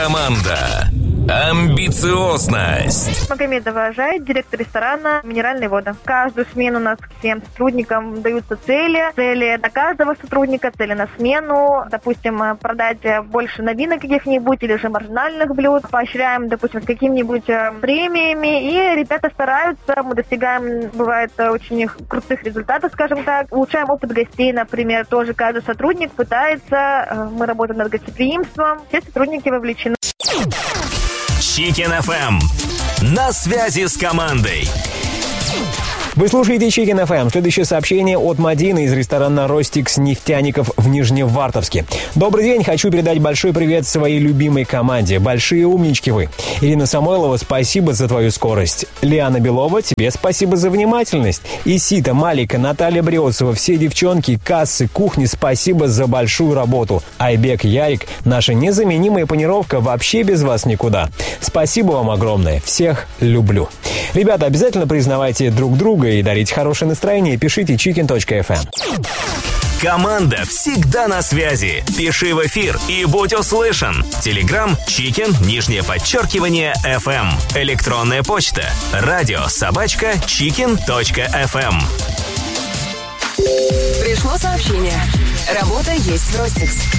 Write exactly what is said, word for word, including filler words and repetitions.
Команда. Амбициозность. Магомедова Ажай, директор ресторана «Минеральные воды». Каждую смену у нас всем сотрудникам даются цели. Цели на каждого сотрудника, цели на смену. Допустим, продать больше новинок каких-нибудь или же маржинальных блюд. Поощряем, допустим, с какими-нибудь премиями. И ребята стараются. Мы достигаем, бывает, очень крутых результатов, скажем так. Улучшаем опыт гостей, например. Тоже каждый сотрудник пытается. Мы работаем над гостеприимством. Все сотрудники вовлечены. Chicken эф эм. На связи с командой. Вы слушаете Chicken эф эм. Следующее сообщение от Мадины из ресторана «Ростикс» Нефтяников в Нижневартовске. Добрый день, хочу передать большой привет своей любимой команде. Большие умнички вы. Ирина Самойлова, спасибо за твою скорость. Лиана Белова, тебе спасибо за внимательность. Исита, Малика, Наталья Бреоцева, все девчонки, кассы, кухни, спасибо за большую работу. Айбек, Ярик, наша незаменимая панировка, вообще без вас никуда. Спасибо вам огромное. Всех люблю. Ребята, обязательно признавайте друг друга и дарите хорошее настроение. Пишите chicken точка эф эм. Команда всегда на связи. Пиши в эфир и будь услышан. Телеграм Chicken, нижнее подчеркивание, эф эм. Электронная почта. Радио собачка chicken точка эф эм. Пришло сообщение. Работа есть в Ростикс.